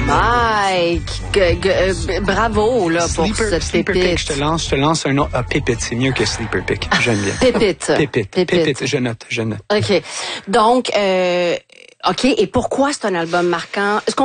Mike, bravo là pour cette Sleeper pépite. Pick, je te lance un autre. Ah, Pépite, c'est mieux que Sleeper Pick. J'aime bien. Pépite, je note. OK. Donc, OK, et pourquoi c'est un album marquant? Est-ce qu'on